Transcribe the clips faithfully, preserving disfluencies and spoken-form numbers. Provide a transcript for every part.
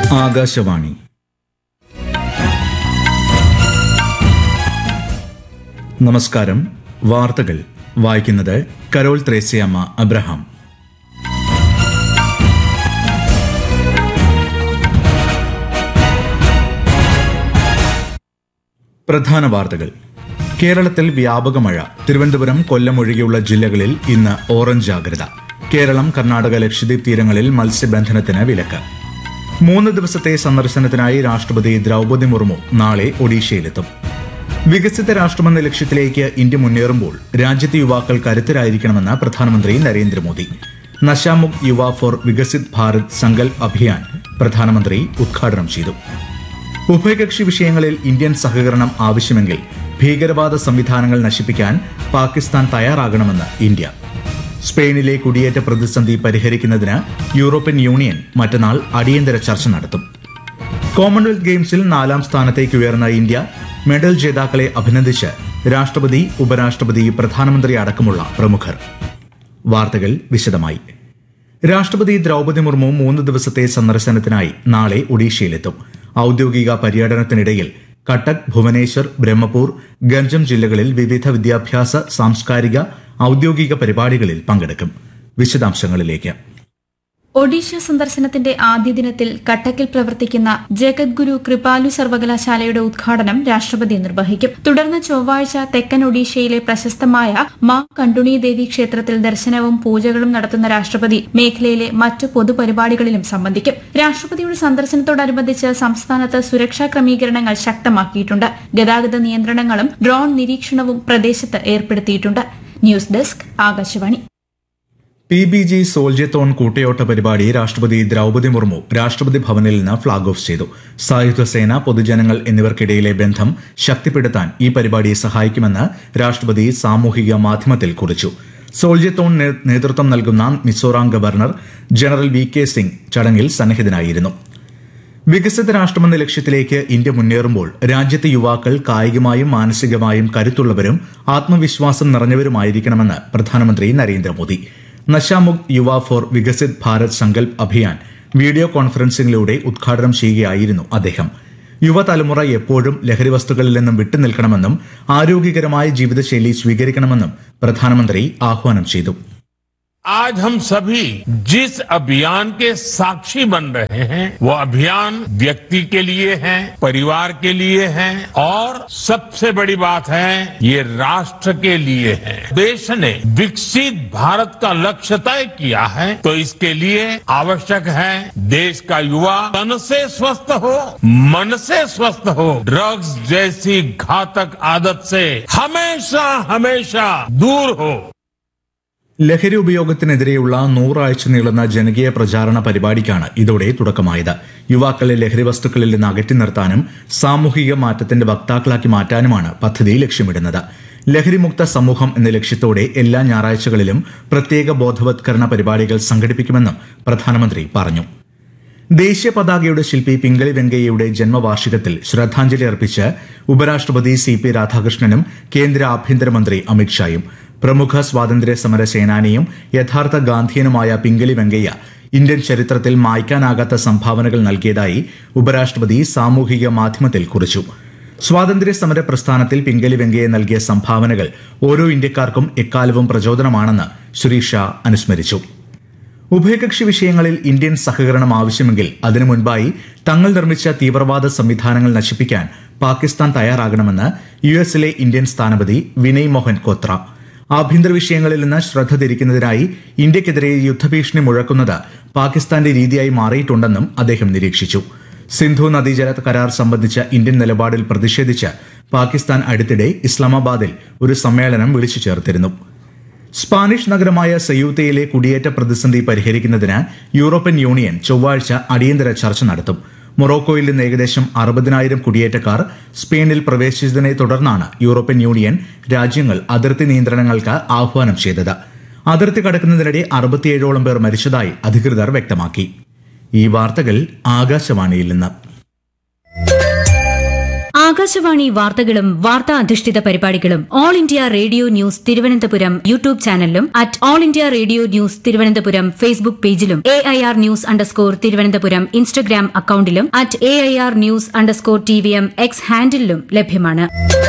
ആകാശവാണി. നമസ്കാരം. വാർത്തകൾ വായിക്കുന്നത് കരോൾ ത്രേസ്യാമ്മ അബ്രഹാം. പ്രധാന വാർത്തകൾ. കേരളത്തിൽ വ്യാപക മഴ. തിരുവനന്തപുരം, കൊല്ലം ഒഴികെയുള്ള ജില്ലകളിൽ ഇന്ന് ഓറഞ്ച് ജാഗ്രത. കേരളം, കർണാടക, ലക്ഷദ്വീപ് തീരങ്ങളിൽ മത്സ്യബന്ധനത്തിന് വിലക്ക്. മൂന്ന് ദിവസത്തെ സന്ദർശനത്തിനായി രാഷ്ട്രപതി ദ്രൗപദി മുർമു നാളെ ഒഡീഷയിലെത്തും. വികസിത രാഷ്ട്രമെന്ന ലക്ഷ്യത്തിലേക്ക് ഇന്ത്യ മുന്നേറുമ്പോൾ രാജ്യത്തെ യുവാക്കൾ കരുത്തരായിരിക്കണമെന്ന് പ്രധാനമന്ത്രി നരേന്ദ്രമോദി. നശാമുക് യുവ ഫോർ വികസിത് ഭാരത് സങ്കൽപ് അഭിയാൻ പ്രധാനമന്ത്രി ഉദ്ഘാടനം ചെയ്തു. ഉഭയകക്ഷി വിഷയങ്ങളിൽ ഇന്ത്യൻ സഹകരണം ആവശ്യമെങ്കിൽ ഭീകരവാദ സംവിധാനങ്ങൾ നശിപ്പിക്കാൻ പാകിസ്ഥാൻ തയ്യാറാകണമെന്ന് ഇന്ത്യ. സ്പെയിനിലെ കുടിയേറ്റ പ്രതിസന്ധി പരിഹരിക്കുന്നതിന് യൂറോപ്യൻ യൂണിയൻ മറ്റന്നാൾ അടിയന്തര ചർച്ച നടത്തും. കോമൺവെൽത്ത് ഗെയിംസിൽ നാലാം സ്ഥാനത്തേക്ക് ഉയർന്ന ഇന്ത്യ മെഡൽ ജേതാക്കളെ അഭിനന്ദിച്ച് രാഷ്ട്രപതി, ഉപരാഷ്ട്രപതി, പ്രധാനമന്ത്രി അടക്കമുള്ള പ്രമുഖർ. വാർത്തകൾ വിശദമായി. രാഷ്ട്രപതി ദ്രൗപദി മുർമു മൂന്ന് ദിവസത്തെ സന്ദർശനത്തിനായി നാളെ ഒഡീഷയിലെത്തും. ഔദ്യോഗിക പര്യടനത്തിനിടയിൽ കട്ടക്, ഭുവനേശ്വർ, ബ്രഹ്മപൂർ, ഗഞ്ചം ജില്ലകളിൽ വിവിധ വിദ്യാഭ്യാസ, സാംസ്കാരിക, ഔദ്യോഗിക പരിപാടികളിൽ പങ്കെടുക്കും. വിശദാംശങ്ങളിലേക്ക്. ഒഡീഷ സന്ദർശനത്തിന്റെ ആദ്യ ദിനത്തിൽ കട്ടക്കിൽ പ്രവർത്തിക്കുന്ന ജഗദ്ഗുരു കൃപാലു സർവകലാശാലയുടെ ഉദ്ഘാടനം രാഷ്ട്രപതി നിർവഹിക്കും. തുടർന്ന് ചൊവ്വാഴ്ച തെക്കൻ ഒഡീഷയിലെ പ്രശസ്തമായ മാ കണ്ടുണി ദേവി ക്ഷേത്രത്തിൽ ദർശനവും പൂജകളും നടത്തുന്ന രാഷ്ട്രപതി മേഖലയിലെ മറ്റു പൊതുപരിപാടികളിലും സംബന്ധിക്കും. രാഷ്ട്രപതിയുടെ സന്ദർശനത്തോടനുബന്ധിച്ച് സംസ്ഥാനത്ത് സുരക്ഷാ ക്രമീകരണങ്ങൾ ശക്തമാക്കിയിട്ടുണ്ട്. ഗതാഗത നിയന്ത്രണങ്ങളും ഡ്രോൺ നിരീക്ഷണവും പ്രദേശത്ത് ഏർപ്പെടുത്തിയിട്ടുണ്ട്. News desk, Akashvani. P B G സോൾജത്തോൺ കൂട്ടയോട്ട പരിപാടി രാഷ്ട്രപതി ദ്രൗപദി മുർമു രാഷ്ട്രപതി ഭവനിൽ നിന്ന് ഫ്ളാഗ് ഓഫ് ചെയ്തു. സായുധ സേന, പൊതുജനങ്ങൾ എന്നിവർക്കിടയിലെ ബന്ധം ശക്തിപ്പെടുത്താൻ ഈ പരിപാടി സഹായിക്കുമെന്ന് രാഷ്ട്രപതി സാമൂഹിക മാധ്യമത്തിൽ കുറിച്ചു. സോൾജത്തോൺ നേതൃത്വം നൽകുന്ന Mizoram governor general V K Singh ചടങ്ങിൽ സന്നിഹിതനായിരുന്നു. വികസിത രാഷ്ട്രമെന്ന ലക്ഷ്യത്തിലേക്ക് ഇന്ത്യ മുന്നേറുമ്പോൾ രാജ്യത്തെ യുവാക്കൾ കായികമായും മാനസികമായും കരുത്തുള്ളവരും ആത്മവിശ്വാസം നിറഞ്ഞവരുമായിരിക്കണമെന്ന് പ്രധാനമന്ത്രി നരേന്ദ്രമോദി. നശാമുക് യുവ ഫോർ വികസിത് ഭാരത് സങ്കൽപ് അഭിയാൻ വീഡിയോ കോൺഫറൻസിംഗിലൂടെ ഉദ്ഘാടനം ചെയ്യുകയായിരുന്നു അദ്ദേഹം. യുവതലമുറ എപ്പോഴും ലഹരി വസ്തുക്കളിൽ നിന്നും വിട്ടുനിൽക്കണമെന്നും ആരോഗ്യകരമായ ജീവിതശൈലി സ്വീകരിക്കണമെന്നും പ്രധാനമന്ത്രി ആഹ്വാനം ചെയ്തു. आज हम सभी जिस अभियान के साक्षी बन रहे हैं वो अभियान व्यक्ति के लिए है, परिवार के लिए है और सबसे बड़ी बात है ये राष्ट्र के लिए है. देश ने विकसित भारत का लक्ष्य तय किया है तो इसके लिए आवश्यक है देश का युवा तन से स्वस्थ हो, मन से स्वस्थ हो, ड्रग्स जैसी घातक आदत से हमेशा हमेशा दूर हो. ലഹരി ഉപയോഗത്തിനെതിരെയുള്ള നൂറാഴ്ച നീളുന്ന ജനകീയ പ്രചാരണ പരിപാടിക്കാണ് ഇതോടെ തുടക്കമായത്. യുവാക്കളെ ലഹരി വസ്തുക്കളിൽ നിന്ന് അകറ്റി നിർത്താനും സാമൂഹിക മാറ്റത്തിന്റെ വക്താക്കളാക്കി മാറ്റാനുമാണ് പദ്ധതി ലക്ഷ്യമിടുന്നത്. ലഹരിമുക്ത സമൂഹം എന്ന ലക്ഷ്യത്തോടെ എല്ലാ ഞായറാഴ്ചകളിലും പ്രത്യേക ബോധവത്കരണ പരിപാടികൾ സംഘടിപ്പിക്കുമെന്നും പ്രധാനമന്ത്രി പറഞ്ഞു. ദേശീയ പതാകയുടെ ശില്പി പിംഗളി വെങ്കയ്യയുടെ ജന്മവാർഷികത്തിൽ ശ്രദ്ധാഞ്ജലി അർപ്പിച്ച് ഉപരാഷ്ട്രപതി സി പി രാധാകൃഷ്ണനും കേന്ദ്ര ആഭ്യന്തരമന്ത്രി അമിത്ഷായും. പ്രമുഖ സ്വാതന്ത്ര്യ സമര സേനാനിയും യഥാർത്ഥ ഗാന്ധിയനുമായ പിംഗലി വെങ്കയ്യ ഇന്ത്യൻ ചരിത്രത്തിൽ മായ്ക്കാനാകാത്ത സംഭാവനകൾ നൽകിയതായി ഉപരാഷ്ട്രപതി സാമൂഹിക മാധ്യമത്തിൽ കുറിച്ചു. സ്വാതന്ത്ര്യ സമര പ്രസ്ഥാനത്തിൽ പിംഗലി വെങ്കയ്യ നൽകിയ സംഭാവനകൾ ഓരോ ഇന്ത്യക്കാർക്കും എക്കാലവും പ്രചോദനമാണെന്ന് ശ്രീ ഷാ അനുസ്മരിച്ചു. ഉഭയകക്ഷി വിഷയങ്ങളിൽ ഇന്ത്യൻ സഹകരണം ആവശ്യമെങ്കിൽ അതിനു മുൻപായി തങ്ങൾ നിർമ്മിച്ച തീവ്രവാദ സംവിധാനങ്ങൾ നശിപ്പിക്കാൻ പാകിസ്ഥാൻ തയ്യാറാകണമെന്ന് യു എസിലെ ഇന്ത്യൻ സ്ഥാനപതി വിനയ് മോഹൻ കോത്ര. ആഭ്യന്തര വിഷയങ്ങളിൽ നിന്ന് ശ്രദ്ധ തിരിക്കുന്നതിനായി ഇന്ത്യക്കെതിരെ യുദ്ധഭീഷണി മുഴക്കുന്നത് പാകിസ്ഥാന്റെ രീതിയായി മാറിയിട്ടുണ്ടെന്നും അദ്ദേഹം നിരീക്ഷിച്ചു. സിന്ധു നദീജല കരാർ സംബന്ധിച്ച ഇന്ത്യൻ നിലപാടിൽ പ്രതിഷേധിച്ച് പാകിസ്ഥാൻ അടുത്തിടെ ഇസ്ലാമാബാദിൽ ഒരു സമ്മേളനം വിളിച്ചു ചേർത്തിരുന്നു. സ്പാനിഷ് നഗരമായ സയൂത്തയിലെ കുടിയേറ്റ പ്രതിസന്ധി പരിഹരിക്കുന്നതിന് യൂറോപ്യൻ യൂണിയൻ ചൊവ്വാഴ്ച അടിയന്തര ചർച്ച നടത്തും. മൊറോക്കോയിൽ നിന്ന് ഏകദേശം അറുപതിനായിരം കുടിയേറ്റക്കാർ സ്പെയിനിൽ പ്രവേശിച്ചതിനെ തുടർന്നാണ് യൂറോപ്യൻ യൂണിയൻ രാജ്യങ്ങൾ അതിർത്തി നിയന്ത്രണങ്ങൾക്ക് ആഹ്വാനം ചെയ്തത്. അതിർത്തി കടക്കുന്നതിനിടെ അറുപത്തിയേഴോളം പേർ മരിച്ചതായി അധികൃതർ വ്യക്തമാക്കി. ഈ വാർത്തകൾ ആകാശവാണിയിൽ നിന്ന്. ആകാശവാണി വാർത്തകളും വാർത്താ അധിഷ്ഠിത പരിപാടികളും all India radio news Thiruvananthapuram YouTube ചാനലിലും at all India radio news Thiruvananthapuram Facebook പേജിലും A I R news underscore Thiruvananthapuram Instagram അക്കൌണ്ടിലും at A I R news underscore T V M X ഹാൻഡിലും ലഭ്യമാണ്.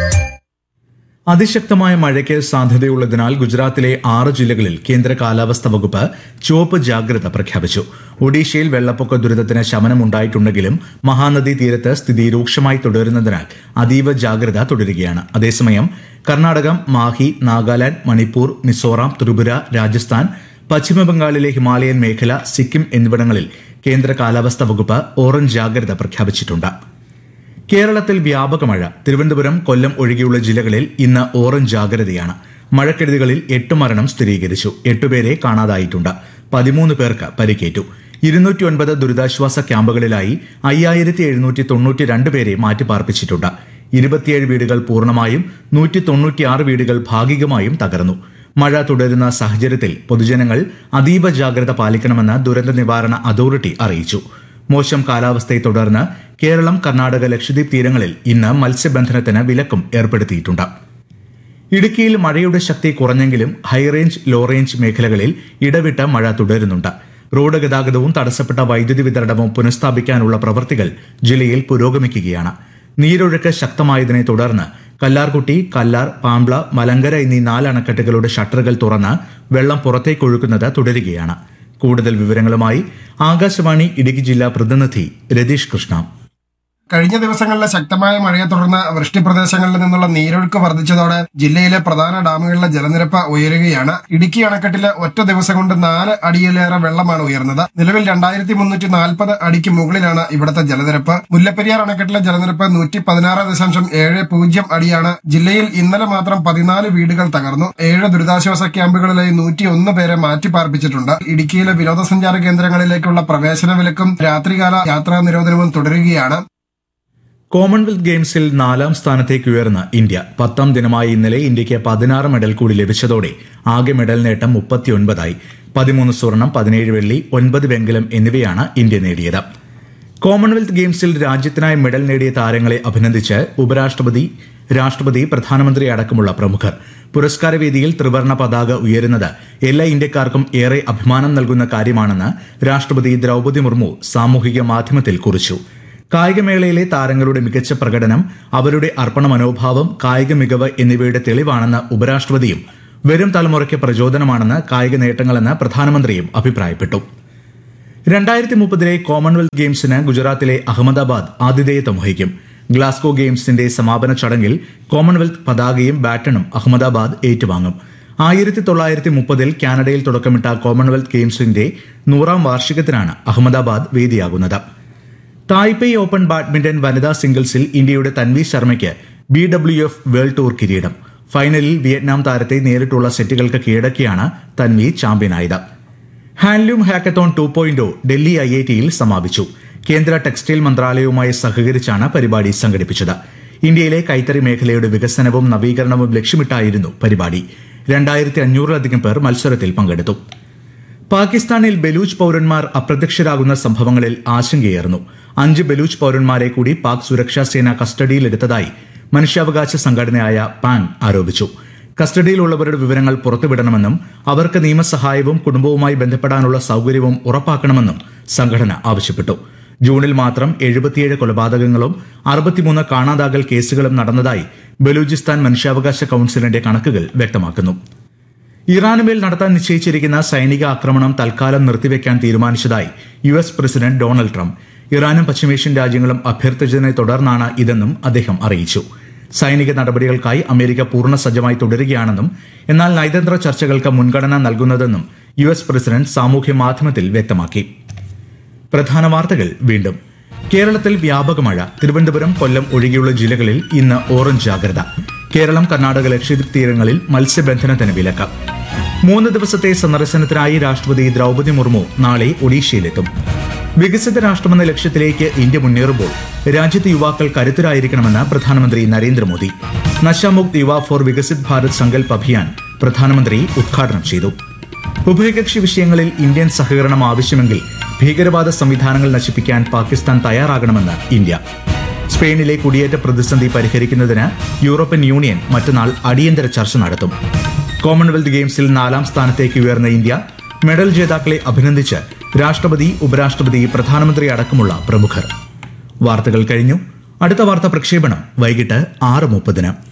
അതിശക്തമായ മഴയ്ക്ക് സാധ്യതയുള്ളതിനാൽ ഗുജറാത്തിലെ ആറ് ജില്ലകളിൽ കേന്ദ്ര കാലാവസ്ഥാ വകുപ്പ് ചുവപ്പ് ജാഗ്രത പ്രഖ്യാപിച്ചു. ഒഡീഷയിൽ വെള്ളപ്പൊക്ക ദുരിതത്തിന് ശമനമുണ്ടായിട്ടുണ്ടെങ്കിലും മഹാനദി തീരത്ത് സ്ഥിതി രൂക്ഷമായി തുടരുന്നതിനാൽ അതീവ ജാഗ്രത തുടരുകയാണ്. അതേസമയം കർണാടകം, മാഹി, നാഗാലാന്റ്, മണിപ്പൂർ, മിസോറാം, ത്രിപുര, രാജസ്ഥാൻ, പശ്ചിമബംഗാളിലെ ഹിമാലയൻ മേഖല, സിക്കിം എന്നിവിടങ്ങളിൽ കേന്ദ്ര കാലാവസ്ഥാ വകുപ്പ് ഓറഞ്ച് ജാഗ്രത പ്രഖ്യാപിച്ചിട്ടുണ്ട്. കേരളത്തിൽ വ്യാപക മഴ. തിരുവനന്തപുരം, കൊല്ലം ഒഴികെയുള്ള ജില്ലകളിൽ ഇന്ന് ഓറഞ്ച് ജാഗ്രതയാണ്. മഴക്കെടുതികളിൽ എട്ട് മരണം സ്ഥിരീകരിച്ചു. എട്ടുപേരെ കാണാതായിട്ടുണ്ട്. പതിമൂന്ന് പേർക്ക് പരിക്കേറ്റു. ഇരുന്നൂറ്റി ഒൻപത് ദുരിതാശ്വാസ ക്യാമ്പുകളിലായി അയ്യായിരത്തി എഴുന്നൂറ്റി തൊണ്ണൂറ്റി രണ്ട് പേരെ മാറ്റിപ്പാർപ്പിച്ചിട്ടുണ്ട്. ഇരുപത്തിയേഴ് വീടുകൾ പൂർണ്ണമായും നൂറ്റി തൊണ്ണൂറ്റിയാറ് വീടുകൾ ഭാഗികമായും തകർന്നു. മഴ തുടരുന്ന സാഹചര്യത്തിൽ പൊതുജനങ്ങൾ അതീവ ജാഗ്രത പാലിക്കണമെന്ന് ദുരന്ത നിവാരണ അതോറിറ്റി അറിയിച്ചു. മോശം കാലാവസ്ഥയെ തുടർന്ന് കേരളം, കർണാടക, ലക്ഷദ്വീപ് തീരങ്ങളിൽ ഇന്ന് മത്സ്യബന്ധനത്തിന് വിലക്കും ഏർപ്പെടുത്തിയിട്ടുണ്ട്. ഇടുക്കിയിൽ മഴയുടെ ശക്തി കുറഞ്ഞെങ്കിലും ഹൈറേഞ്ച്, ലോ റേഞ്ച് മേഖലകളിൽ ഇടവിട്ട് മഴ തുടരുന്നുണ്ട്. റോഡ് ഗതാഗതവും തടസ്സപ്പെട്ട വൈദ്യുതി വിതരണവും പുനഃസ്ഥാപിക്കാനുള്ള പ്രവൃത്തികൾ ജില്ലയിൽ പുരോഗമിക്കുകയാണ്. നീരൊഴുക്ക് ശക്തമായതിനെ തുടർന്ന് കല്ലാർകുട്ടി, കല്ലാർ, പാംബ്ല, മലങ്കര എന്നീ നാല് അണക്കെട്ടുകളുടെ ഷട്ടറുകൾ തുറന്ന് വെള്ളം പുറത്തേക്കൊഴുക്കുന്നത് തുടരുകയാണ്. കൂടുതൽ വിവരങ്ങളുമായി ആകാശവാണി ഇടുക്കി ജില്ലാ പ്രതിനിധി രതീഷ് കൃഷ്ണ. കഴിഞ്ഞ ദിവസങ്ങളിലെ ശക്തമായ മഴയെ തുടർന്ന് വൃഷ്ടിപ്രദേശങ്ങളിൽ നിന്നുള്ള നീരൊഴുക്ക് വർദ്ധിച്ചതോടെ ജില്ലയിലെ പ്രധാന ഡാമുകളിലെ ജലനിരപ്പ് ഉയരുകയാണ്. ഇടുക്കി അണക്കെട്ടിലെ ഒറ്റ ദിവസം കൊണ്ട് നാല് അടിയിലേറെ വെള്ളമാണ് ഉയർന്നത്. നിലവിൽ രണ്ടായിരത്തി മുന്നൂറ്റി നാൽപ്പത് അടിക്ക് മുകളിലാണ് ഇവിടുത്തെ ജലനിരപ്പ്. മുല്ലപ്പെരിയാർ അണക്കെട്ടിലെ ജലനിരപ്പ് നൂറ്റി പതിനാറ് ദശാംശം ഏഴ് പൂജ്യം അടിയാണ്. ജില്ലയിൽ ഇന്നലെ മാത്രം പതിനാല് വീടുകൾ തകർന്നു. ഏഴ് ദുരിതാശ്വാസ ക്യാമ്പുകളിലായി നൂറ്റി ഒന്ന് പേരെ മാറ്റിപ്പാർപ്പിച്ചിട്ടുണ്ട്. ഇടുക്കിയിലെ വിനോദസഞ്ചാര കേന്ദ്രങ്ങളിലേക്കുള്ള പ്രവേശന വിലക്കും രാത്രികാല യാത്രാ നിരോധനവും തുടരുകയാണ്. കോമൺവെൽത്ത് ഗെയിംസിൽ നാലാം സ്ഥാനത്തേക്ക് ഉയർന്ന ഇന്ത്യ. പത്താം ദിനമായ ഇന്നലെ ഇന്ത്യയ്ക്ക് പതിനാറ് മെഡൽ കൂടി ലഭിച്ചതോടെ ആകെ മെഡൽ നേട്ടം മുപ്പത്തിയൊൻപതായി. പതിമൂന്ന് സ്വർണം, പതിനേഴ് വെള്ളി, ഒൻപത് വെങ്കലം എന്നിവയാണ് ഇന്ത്യ നേടിയത്. കോമൺവെൽത്ത് ഗെയിംസിൽ രാജ്യത്തിനായി മെഡൽ നേടിയ താരങ്ങളെ അഭിനന്ദിച്ച് ഉപരാഷ്ട്രപതി, രാഷ്ട്രപതി, പ്രധാനമന്ത്രി അടക്കമുള്ള പ്രമുഖർ. പുരസ്കാരവേദിയിൽ ത്രിവർണ പതാക ഉയരുന്നത് എല്ലാ ഇന്ത്യക്കാർക്കും ഏറെ അഭിമാനം നൽകുന്ന കാര്യമാണെന്ന് രാഷ്ട്രപതി ദ്രൌപദി മുർമു സാമൂഹിക മാധ്യമത്തിൽ കുറിച്ചു. കായികമേളയിലെ താരങ്ങളുടെ മികച്ച പ്രകടനം അവരുടെ അർപ്പണ മനോഭാവം, കായിക മികവ് എന്നിവയുടെ തെളിവാണെന്ന് ഉപരാഷ്ട്രപതിയും വരും തലമുറയ്ക്ക് പ്രചോദനമാണെന്ന് കായിക നേട്ടങ്ങളെന്ന് പ്രധാനമന്ത്രിയും അഭിപ്രായപ്പെട്ടു. രണ്ടായിരത്തി മുപ്പതിലെ കോമൺവെൽത്ത് ഗെയിംസിന് ഗുജറാത്തിലെ അഹമ്മദാബാദ് ആതിഥേയത്വം വഹിക്കും. ഗ്ലാസ്ഗോ ഗെയിംസിന്റെ സമാപന ചടങ്ങിൽ കോമൺവെൽത്ത് പതാകയും ബാറ്റണും അഹമ്മദാബാദ് ഏറ്റുവാങ്ങും. ആയിരത്തി തൊള്ളായിരത്തി മുപ്പതിൽ കാനഡയിൽ തുടക്കമിട്ട കോമൺവെൽത്ത് ഗെയിംസിന്റെ നൂറാം വാർഷികത്തിനാണ് അഹമ്മദാബാദ് വേദിയാകുന്നത്. തായ്പേയ് ഓപ്പൺ ബാഡ്മിന്റൺ വനിതാ സിംഗിൾസിൽ ഇന്ത്യയുടെ Tanvi ശർമ്മയ്ക്ക് B W F world tour കിരീടം. ഫൈനലിൽ വിയറ്റ്നാം താരത്തെ നേരിട്ടുള്ള സെറ്റുകൾക്ക് കീഴടക്കിയാണ് Tanvi ചാമ്പ്യനായത്. Handloom hackathon two point Delhi I I ടിയിൽ സമാപിച്ചു. കേന്ദ്ര ടെക്സ്റ്റൈൽ മന്ത്രാലയവുമായി സഹകരിച്ചാണ് പരിപാടി സംഘടിപ്പിച്ചത്. ഇന്ത്യയിലെ കൈത്തറി മേഖലയുടെ വികസനവും നവീകരണവും ലക്ഷ്യമിട്ടായിരുന്നു പരിപാടി. രണ്ടായിരത്തി അഞ്ഞൂറിലധികം പേർ മത്സരത്തിൽ പങ്കെടുത്തു. പാകിസ്ഥാനിൽ ബലൂച്ച് പൌരന്മാർ അപ്രത്യക്ഷരാകുന്ന സംഭവങ്ങളിൽ ആശങ്കയേറുന്നു. അഞ്ച് ബലൂച്ച് പൌരന്മാരെ കൂടി പാക് സുരക്ഷാ സേന കസ്റ്റഡിയിലെടുത്തതായി മനുഷ്യാവകാശ സംഘടനയായ പാങ് ആരോപിച്ചു. കസ്റ്റഡിയിലുള്ളവരുടെ വിവരങ്ങൾ പുറത്തുവിടണമെന്നും അവർക്ക് നിയമസഹായവും കുടുംബവുമായി ബന്ധപ്പെടാനുള്ള സൌകര്യവും ഉറപ്പാക്കണമെന്നും സംഘടന ആവശ്യപ്പെട്ടു. ജൂണിൽ മാത്രം എഴുപത്തിയേഴ് കൊലപാതകങ്ങളും അറുപത്തിമൂന്ന് കാണാതാകൽ കേസുകളും നടന്നതായി ബലൂചിസ്ഥാൻ മനുഷ്യാവകാശ കൌൺസിലിന്റെ കണക്കുകൾ വ്യക്തമാക്കുന്നു. ഇറാനുമേൽ നടത്താൻ നിശ്ചയിച്ചിരിക്കുന്ന സൈനിക ആക്രമണം തൽക്കാലം നിർത്തിവെക്കാൻ തീരുമാനിച്ചതായി U S president Donald Trump. ഇറാനും പശ്ചിമേഷ്യൻ രാജ്യങ്ങളും അഭ്യർത്ഥിച്ചതിനെ തുടർന്നാണ് ഇതെന്നും അദ്ദേഹം അറിയിച്ചു. സൈനിക നടപടികൾക്കായി അമേരിക്ക പൂർണ്ണ സജ്ജമായി തുടരുകയാണെന്നും എന്നാൽ നയതന്ത്ര ചർച്ചകൾക്ക് മുൻഗണന നൽകുന്നതെന്നും യു എസ് പ്രസിഡന്റ് സാമൂഹ്യ മാധ്യമത്തിൽ വ്യക്തമാക്കി. പ്രധാന വാർത്തകൾ വീണ്ടും. കേരളത്തിൽ വ്യാപക മഴ. തിരുവനന്തപുരം, കൊല്ലം ഒഴികെയുള്ള ജില്ലകളിൽ ഇന്ന് ഓറഞ്ച് ജാഗ്രത. കേരളം, കർണാടക, ലക്ഷദ്വീപ് തീരങ്ങളിൽ മത്സ്യബന്ധനത്തിന് വിലക്ക്. മൂന്ന് ദിവസത്തെ സന്ദർശനത്തിനായി രാഷ്ട്രപതി ദ്രൌപദി മുർമു നാളെ ഒഡീഷയിലെത്തും. വികസിത രാഷ്ട്രമെന്ന ലക്ഷ്യത്തിലേക്ക് ഇന്ത്യ മുന്നേറുമ്പോൾ രാജ്യത്തെ യുവാക്കൾ കരുത്തരായിരിക്കണമെന്ന് പ്രധാനമന്ത്രി നരേന്ദ്രമോദി. നശാമുക്ത് യുവ ഫോർ വികസിത് ഭാരത് സങ്കൽപ് അഭിയാൻ പ്രധാനമന്ത്രി ഉദ്ഘാടനം ചെയ്തു. ഉഭയകക്ഷി വിഷയങ്ങളിൽ ഇന്ത്യൻ സഹകരണം ആവശ്യമെങ്കിൽ ഭീകരവാദ സംവിധാനങ്ങൾ നശിപ്പിക്കാൻ പാകിസ്ഥാൻ തയ്യാറാകണമെന്ന് ഇന്ത്യ. സ്പെയിനിലെ കുടിയേറ്റ പ്രതിസന്ധി പരിഹരിക്കുന്നതിന് യൂറോപ്യൻ യൂണിയൻ മറ്റന്നാൾ അടിയന്തര ചർച്ച നടത്തും. കോമൺവെൽത്ത് ഗെയിംസിൽ നാലാം സ്ഥാനത്തേക്ക് ഉയർന്ന ഇന്ത്യ മെഡൽ ജേതാക്കളെ അഭിനന്ദിച്ച് രാഷ്ട്രപതി, ഉപരാഷ്ട്രപതി, പ്രധാനമന്ത്രി അടക്കമുള്ള പ്രമുഖർ. വാർത്തകൾ കഴിഞ്ഞു. അടുത്ത വാർത്താ പ്രക്ഷേപണം വൈകിട്ട് ആറ് മുപ്പതിന്.